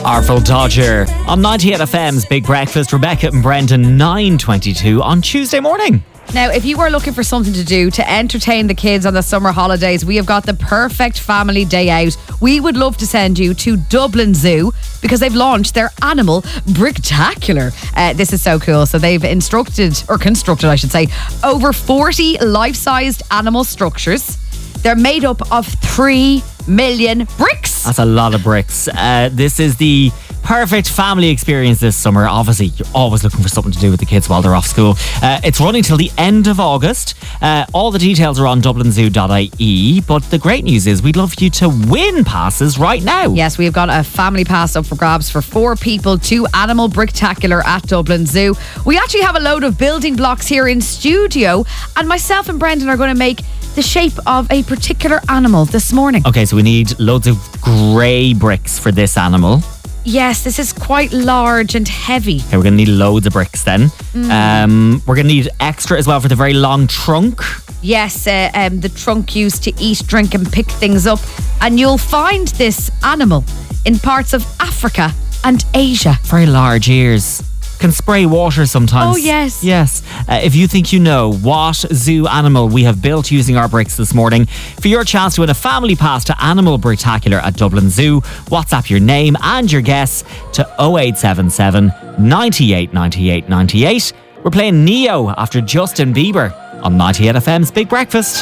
Artful Dodger on 98 FM's Big Breakfast. Rebecca and Brendan, 9:22 on Tuesday morning. Now, if you are looking for something to do to entertain the kids on the summer holidays, we have got the perfect family day out. We would love to send you to Dublin Zoo because they've launched their Animal Bricktacular. This is so cool. So they've constructed, I should say, over 40 life-sized animal structures. They're made up of 3 million bricks. That's a lot of bricks. This is the perfect family experience this summer. Obviously, you're always looking for something to do with the kids while they're off school. It's running till the end of August. All the details are on dublinzoo.ie. But the great news is we'd love you to win passes right now. Yes, we've got a family pass up for grabs for 4 people to Animal Bricktacular at Dublin Zoo. We actually have a load of building blocks here in studio, and myself and Brendan are going to make the shape of a particular animal this morning. Okay, so we need loads of grey bricks for this animal. Yes, this is quite large and heavy. Okay, we're going to need loads of bricks then. We're going to need extra as well for the very long trunk. Yes, the trunk used to eat, drink and pick things up. And you'll find this animal in parts of Africa and Asia. Very large ears. Can spray water sometimes. Oh, yes. Yes. If you think you know what zoo animal we have built using our bricks this morning, for your chance to win a family pass to Animal Bricktacular at Dublin Zoo, WhatsApp your name and your guess to 0877 98 98 98. We're playing Neo after Justin Bieber on 98 FM's Big Breakfast.